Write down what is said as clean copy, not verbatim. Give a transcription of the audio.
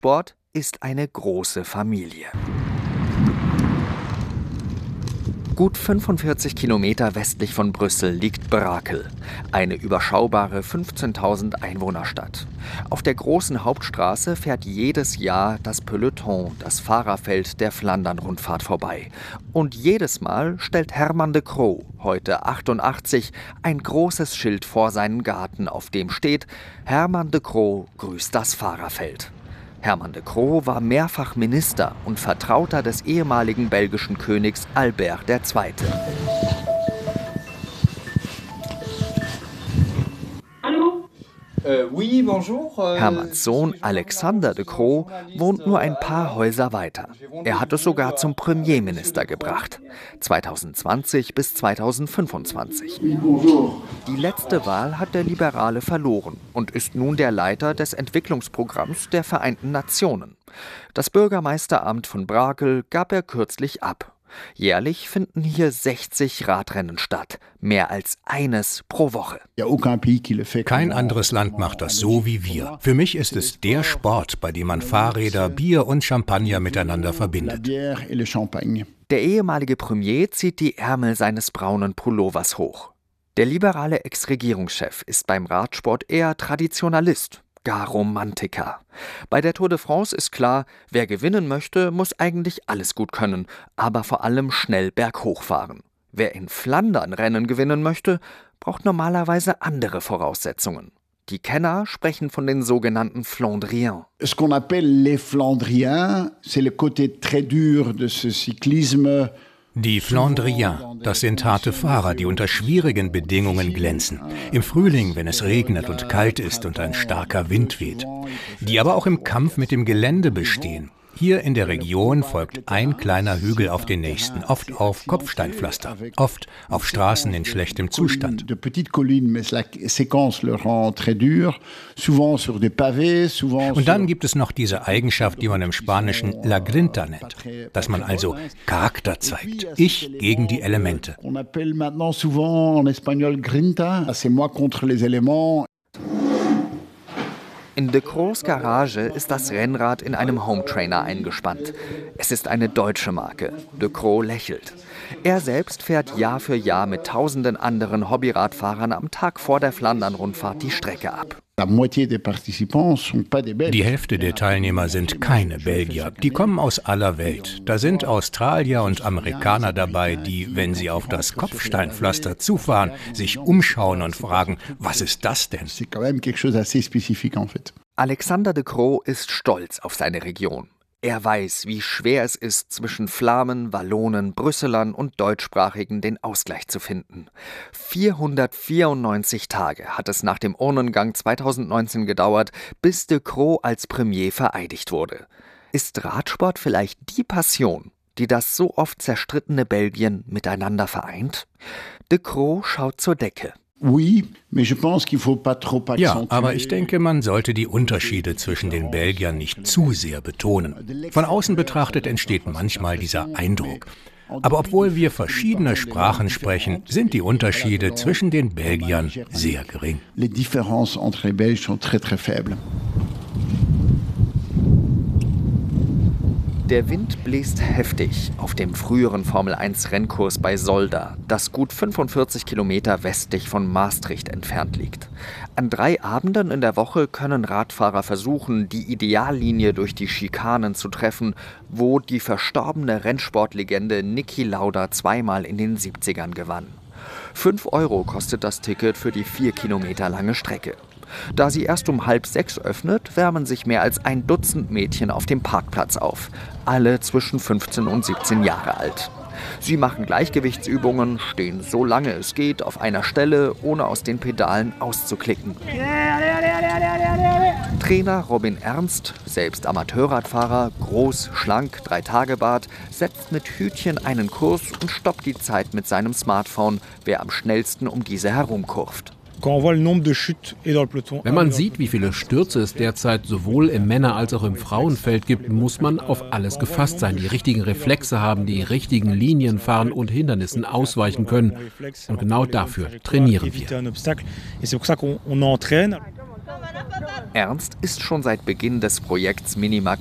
Radsport ist eine große Familie. Gut 45 Kilometer westlich von Brüssel liegt Brakel, eine überschaubare 15.000 Einwohnerstadt. Auf der großen Hauptstraße fährt jedes Jahr das Peloton, das Fahrerfeld der Flandern-Rundfahrt vorbei. Und jedes Mal stellt Herman de Croo, heute 88, ein großes Schild vor seinen Garten, auf dem steht: Herman de Croo grüßt das Fahrerfeld. Herman de Croo war mehrfach Minister und Vertrauter des ehemaligen belgischen Königs Albert II. Hermans Sohn Alexander de Croo wohnt nur ein paar Häuser weiter. Er hat es sogar zum Premierminister gebracht. 2020 bis 2025. Die letzte Wahl hat der Liberale verloren und ist nun der Leiter des Entwicklungsprogramms der Vereinten Nationen. Das Bürgermeisteramt von Brakel gab er kürzlich ab. Jährlich finden hier 60 Radrennen statt, mehr als eines pro Woche. Kein anderes Land macht das so wie wir. Für mich ist es der Sport, bei dem man Fahrräder, Bier und Champagner miteinander verbindet. Der ehemalige Premier zieht die Ärmel seines braunen Pullovers hoch. Der liberale Ex-Regierungschef ist beim Radsport eher Traditionalist, gar Romantiker. Bei der Tour de France ist klar, wer gewinnen möchte, muss eigentlich alles gut können, aber vor allem schnell berghoch fahren. Wer in Flandern Rennen gewinnen möchte, braucht normalerweise andere Voraussetzungen. Die Kenner sprechen von den sogenannten Flandriens. Ce qu'on appelle les Flandriens, c'est le côté très dur de ce cyclisme. Die Flandriens, das sind harte Fahrer, die unter schwierigen Bedingungen glänzen. Im Frühling, wenn es regnet und kalt ist und ein starker Wind weht. Die aber auch im Kampf mit dem Gelände bestehen. Hier in der Region folgt ein kleiner Hügel auf den nächsten, oft auf Kopfsteinpflaster, oft auf Straßen in schlechtem Zustand. Und dann gibt es noch diese Eigenschaft, die man im Spanischen La Grinta nennt, dass man also Charakter zeigt, ich gegen die Elemente. In de Croos Garage ist das Rennrad in einem Hometrainer eingespannt. Es ist eine deutsche Marke. De Croo lächelt. Er selbst fährt Jahr für Jahr mit tausenden anderen Hobbyradfahrern am Tag vor der Flandern-Rundfahrt die Strecke ab. Die Hälfte der Teilnehmer sind keine Belgier. Die kommen aus aller Welt. Da sind Australier und Amerikaner dabei, die, wenn sie auf das Kopfsteinpflaster zufahren, sich umschauen und fragen, was ist das denn? Alexander de Croo ist stolz auf seine Region. Er weiß, wie schwer es ist, zwischen Flamen, Wallonen, Brüsselern und Deutschsprachigen den Ausgleich zu finden. 494 Tage hat es nach dem Urnengang 2019 gedauert, bis de Croo als Premier vereidigt wurde. Ist Radsport vielleicht die Passion, die das so oft zerstrittene Belgien miteinander vereint? De Croo schaut zur Decke. Ja, aber ich denke, man sollte die Unterschiede zwischen den Belgiern nicht zu sehr betonen. Von außen betrachtet entsteht manchmal dieser Eindruck. Aber obwohl wir verschiedene Sprachen sprechen, sind die Unterschiede zwischen den Belgiern sehr gering. Der Wind bläst heftig auf dem früheren Formel-1-Rennkurs bei Zolder, das gut 45 Kilometer westlich von Maastricht entfernt liegt. An 3 Abenden in der Woche können Radfahrer versuchen, die Ideallinie durch die Schikanen zu treffen, wo die verstorbene Rennsportlegende Niki Lauda zweimal in den 70ern gewann. 5 € kostet das Ticket für die 4 Kilometer lange Strecke. Da sie erst um 5:30 öffnet, wärmen sich mehr als ein Dutzend Mädchen auf dem Parkplatz auf. Alle zwischen 15 und 17 Jahre alt. Sie machen Gleichgewichtsübungen, stehen so lange es geht auf einer Stelle, ohne aus den Pedalen auszuklicken. Trainer Robin Ernst, selbst Amateurradfahrer, groß, schlank, 3-Tage-Bart, setzt mit Hütchen einen Kurs und stoppt die Zeit mit seinem Smartphone, wer am schnellsten um diese herumkurvt. Wenn man sieht, wie viele Stürze es derzeit sowohl im Männer- als auch im Frauenfeld gibt, muss man auf alles gefasst sein, die richtigen Reflexe haben, die richtigen Linien fahren und Hindernissen ausweichen können. Und genau dafür trainieren wir. Ernst ist schon seit Beginn des Projekts Minima